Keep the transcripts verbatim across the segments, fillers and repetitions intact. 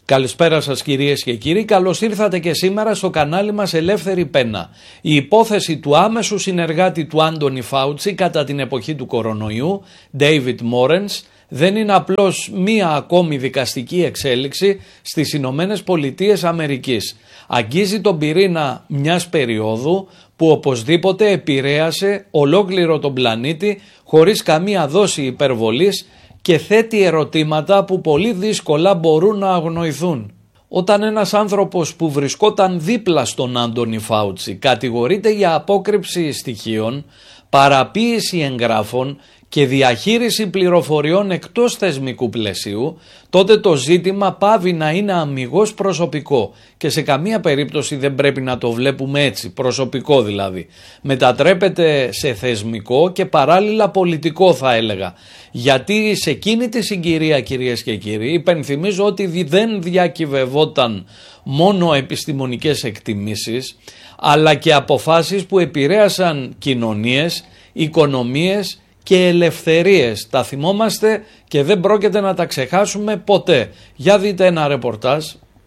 Καλησπέρα σας κυρίες και κύριοι, καλώς ήρθατε και σήμερα στο κανάλι μας Ελεύθερη Πένα. Η υπόθεση του άμεσου συνεργάτη του Άντονι Φάουτσι κατά την εποχή του κορονοϊού, David Morens, δεν είναι απλώς μία ακόμη δικαστική εξέλιξη στις Ηνωμένες Πολιτείες Αμερικής. Αγγίζει τον πυρήνα μιας περίοδου που οπωσδήποτε επηρέασε ολόκληρο τον πλανήτη χωρίς καμία δόση υπερβολής και θέτει ερωτήματα που πολύ δύσκολα μπορούν να αγνοηθούν. Όταν ένας άνθρωπος που βρισκόταν δίπλα στον Άντονι Φάουτσι κατηγορείται για απόκρυψη στοιχείων, παραποίηση εγγράφων και διαχείριση πληροφοριών εκτός θεσμικού πλαισίου, τότε το ζήτημα πάβει να είναι αμιγώς προσωπικό και σε καμία περίπτωση δεν πρέπει να το βλέπουμε έτσι, προσωπικό δηλαδή. Μετατρέπεται σε θεσμικό και παράλληλα πολιτικό, θα έλεγα. Γιατί σε εκείνη τη συγκυρία, κυρίες και κύριοι, υπενθυμίζω ότι δεν διακυβευόταν μόνο επιστημονικές εκτιμήσεις, αλλά και αποφάσεις που επηρέασαν κοινωνίες, οικονομίες και ελευθερίες. Τα θυμόμαστε και δεν πρόκειται να τα ξεχάσουμε ποτέ. Για δείτε ένα ρεπορτάζ.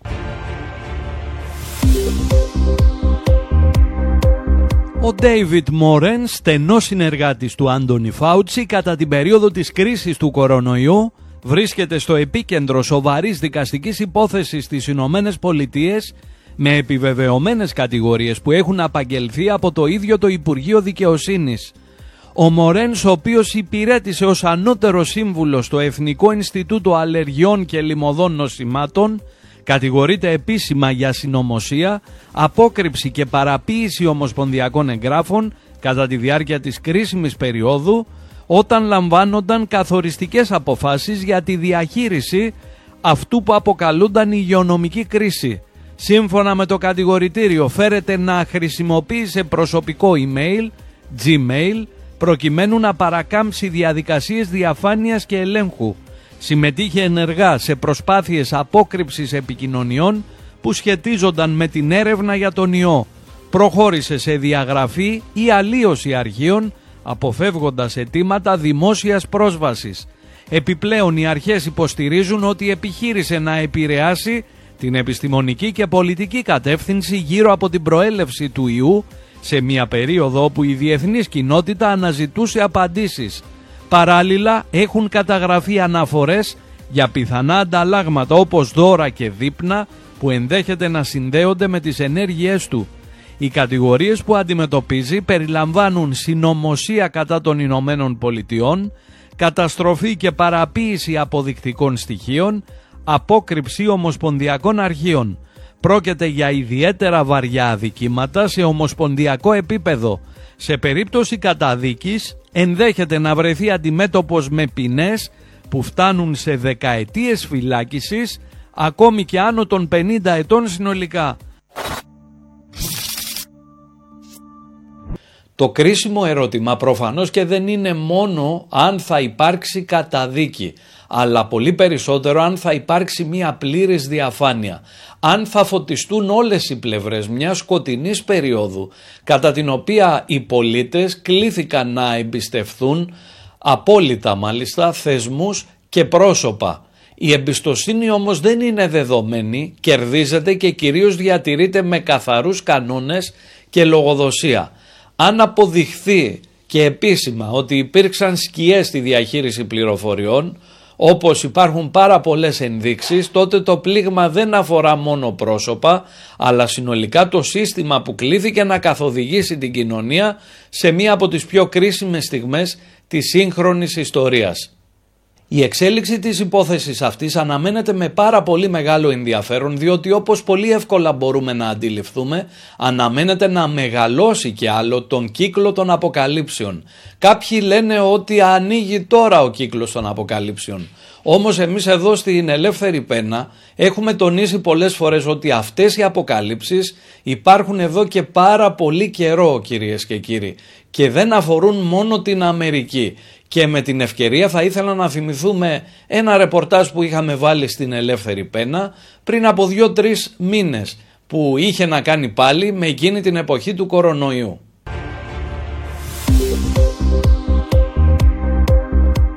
Ο David Morens, στενός συνεργάτης του Άντονι Φάουτσι κατά την περίοδο της κρίσης του κορονοϊού, βρίσκεται στο επίκεντρο σοβαρής δικαστικής υπόθεσης στις Ηνωμένες Πολιτείες με επιβεβαιωμένες κατηγορίες που έχουν απαγγελθεί από το ίδιο το Υπουργείο Δικαιοσύνης. Ο Μορένς, ο οποίος υπηρέτησε ως ανώτερο σύμβουλο στο Εθνικό Ινστιτούτο Αλλεργιών και Λιμωδών Νοσημάτων, κατηγορείται επίσημα για συνωμοσία, απόκρυψη και παραποίηση ομοσπονδιακών εγγράφων κατά τη διάρκεια της κρίσιμης περίοδου, όταν λαμβάνονταν καθοριστικές αποφάσεις για τη διαχείριση αυτού που αποκαλούνταν υγειονομική κρίση. Σύμφωνα με το κατηγορητήριο, φέρεται να χρησιμοποίησε προσωπικό email, Gmail, προκειμένου να παρακάμψει διαδικασίες διαφάνειας και ελέγχου. Συμμετείχε ενεργά σε προσπάθειες απόκρυψης επικοινωνιών που σχετίζονταν με την έρευνα για τον ιό. Προχώρησε σε διαγραφή ή αλλίωση αρχείων, αποφεύγοντας αιτήματα δημόσιας πρόσβασης. Επιπλέον, οι αρχές υποστηρίζουν ότι επιχείρησε να επηρεάσει την επιστημονική και πολιτική κατεύθυνση γύρω από την προέλευση του ιού, σε μια περίοδο όπου η διεθνής κοινότητα αναζητούσε απαντήσεις. Παράλληλα, έχουν καταγραφεί αναφορές για πιθανά ανταλλάγματα όπως δώρα και δείπνα που ενδέχεται να συνδέονται με τις ενέργειές του. Οι κατηγορίες που αντιμετωπίζει περιλαμβάνουν συνωμοσία κατά των Ηνωμένων Πολιτειών, καταστροφή και παραποίηση αποδεικτικών στοιχείων, απόκρυψη ομοσπονδιακών αρχείων. Πρόκειται για ιδιαίτερα βαριά αδικήματα σε ομοσπονδιακό επίπεδο. Σε περίπτωση καταδίκης ενδέχεται να βρεθεί αντιμέτωπος με ποινές που φτάνουν σε δεκαετίες φυλάκισης, ακόμη και άνω των πενήντα ετών συνολικά. Το κρίσιμο ερώτημα προφανώς και δεν είναι μόνο αν θα υπάρξει καταδίκη, αλλά πολύ περισσότερο αν θα υπάρξει μια πλήρης διαφάνεια, αν θα φωτιστούν όλες οι πλευρές μιας σκοτεινής περίοδου κατά την οποία οι πολίτες κλήθηκαν να εμπιστευθούν απόλυτα μάλιστα θεσμούς και πρόσωπα. Η εμπιστοσύνη όμως δεν είναι δεδομένη, κερδίζεται και κυρίως διατηρείται με καθαρούς κανόνες και λογοδοσία. Αν αποδειχθεί και επίσημα ότι υπήρξαν σκιές στη διαχείριση πληροφοριών, όπως υπάρχουν πάρα πολλές ενδείξεις, τότε το πλήγμα δεν αφορά μόνο πρόσωπα, αλλά συνολικά το σύστημα που κλήθηκε να καθοδηγήσει την κοινωνία σε μία από τις πιο κρίσιμες στιγμές της σύγχρονης ιστορίας. Η εξέλιξη της υπόθεσης αυτής αναμένεται με πάρα πολύ μεγάλο ενδιαφέρον, διότι όπως πολύ εύκολα μπορούμε να αντιληφθούμε, αναμένεται να μεγαλώσει και άλλο τον κύκλο των αποκαλύψεων. Κάποιοι λένε ότι ανοίγει τώρα ο κύκλος των αποκαλύψεων. Όμως εμείς εδώ στην Ελεύθερη Πένα έχουμε τονίσει πολλές φορές ότι αυτές οι αποκαλύψεις υπάρχουν εδώ και πάρα πολύ καιρό, κυρίες και κύριοι, και δεν αφορούν μόνο την Αμερική. Και με την ευκαιρία θα ήθελα να θυμηθούμε ένα ρεπορτάζ που είχαμε βάλει στην Ελεύθερη Πένα πριν από δύο-τρεις μήνες, που είχε να κάνει πάλι με εκείνη την εποχή του κορονοϊού.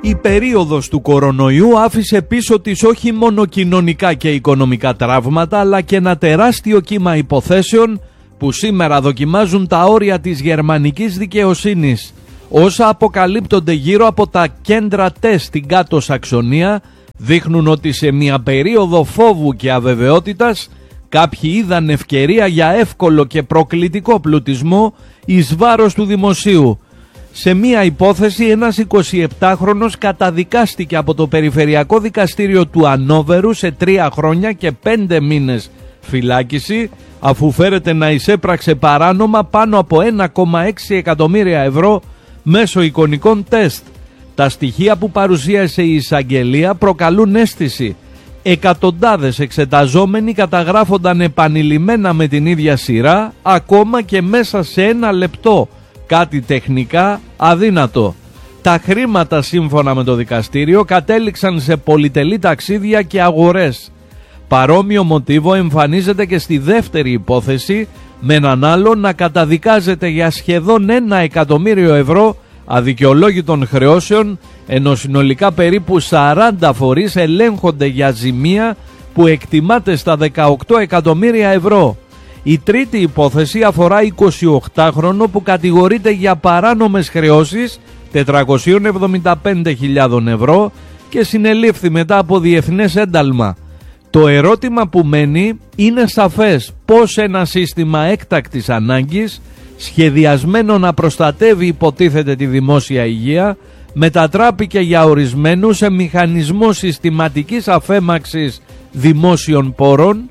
Η περίοδος του κορονοϊού άφησε πίσω της όχι μόνο κοινωνικά και οικονομικά τραύματα, αλλά και ένα τεράστιο κύμα υποθέσεων που σήμερα δοκιμάζουν τα όρια της γερμανικής δικαιοσύνης. Όσα αποκαλύπτονται γύρω από τα κέντρα τεστ στην Κάτω Σαξονία δείχνουν ότι σε μια περίοδο φόβου και αβεβαιότητας κάποιοι είδαν ευκαιρία για εύκολο και προκλητικό πλουτισμό εις βάρος του δημοσίου. Σε μία υπόθεση ένας εικοσιεπτάχρονος καταδικάστηκε από το Περιφερειακό Δικαστήριο του Ανόβερου σε τρία χρόνια και πέντε μήνες φυλάκιση, αφού φέρεται να εισέπραξε παράνομα πάνω από ένα κόμμα έξι εκατομμύρια ευρώ μέσω εικονικών τεστ. Τα στοιχεία που παρουσίασε η εισαγγελία προκαλούν αίσθηση. Εκατοντάδες εξεταζόμενοι καταγράφονταν επανειλημμένα με την ίδια σειρά, ακόμα και μέσα σε ένα λεπτό. Κάτι τεχνικά αδύνατο. Τα χρήματα, σύμφωνα με το δικαστήριο, κατέληξαν σε πολυτελή ταξίδια και αγορές. Παρόμοιο μοτίβο εμφανίζεται και στη δεύτερη υπόθεση, με έναν άλλο να καταδικάζεται για σχεδόν ένα εκατομμύριο ευρώ αδικαιολόγητων χρεώσεων, ενώ συνολικά περίπου σαράντα φορείς ελέγχονται για ζημία που εκτιμάται στα δεκαοκτώ εκατομμύρια ευρώ. Η τρίτη υπόθεση αφορά εικοσιοκτάχρονο που κατηγορείται για παράνομες χρεώσεις τετρακόσιες εβδομήντα πέντε χιλιάδες ευρώ και συνελήφθη μετά από διεθνές ένταλμα. Το ερώτημα που μένει είναι σαφές: πώς ένα σύστημα έκτακτης ανάγκης, σχεδιασμένο να προστατεύει υποτίθεται τη δημόσια υγεία, μετατράπηκε για ορισμένους σε μηχανισμό συστηματικής αφέμαξης δημόσιων πόρων.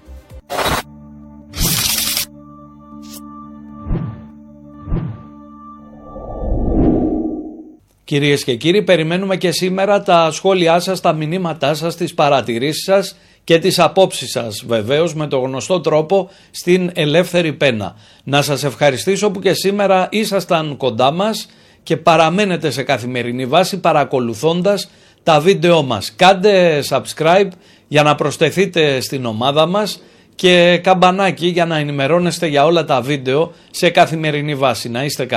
Κυρίες και κύριοι, περιμένουμε και σήμερα τα σχόλιά σας, τα μηνύματά σας, τις παρατηρήσεις σας και τις απόψεις σας, βεβαίως με το γνωστό τρόπο στην ελεύθερη πένα. Να σας ευχαριστήσω που και σήμερα ήσασταν κοντά μας και παραμένετε σε καθημερινή βάση παρακολουθώντας τα βίντεό μας. Κάντε subscribe για να προσθεθείτε στην ομάδα μας και καμπανάκι για να ενημερώνεστε για όλα τα βίντεο σε καθημερινή βάση. Να είστε καλά.